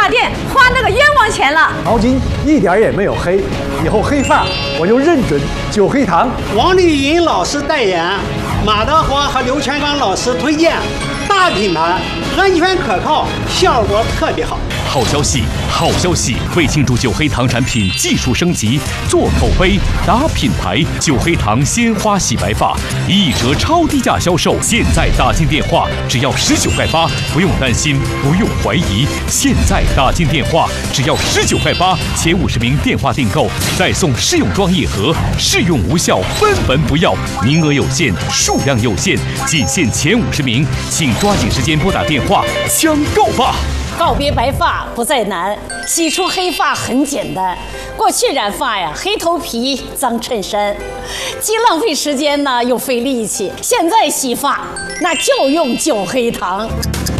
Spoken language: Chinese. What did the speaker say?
发店花那个冤枉钱了。 毛巾一点也没有黑，以后黑发我就认准九黑堂。 王丽云老师代言，马德华和刘全刚老师推荐，大品牌，安全可靠，效果特别好。 好消息，好消息！为庆祝九黑堂产品技术升级，做口碑、打品牌，九黑堂鲜花洗白发1折超低价销售。现在打进电话只要19块8，不用担心，不用怀疑。现在打进电话只要19块8，前50名电话订购再送试用装1盒，试用无效分文不要，名额有限，数量有限，仅限前50名，请抓紧时间拨打电话抢购吧！ 告别白发不再难，洗出黑发很简单。过去染发呀，黑头皮、脏衬衫，既浪费时间呢，又费力气。现在洗发，那就用九黑堂。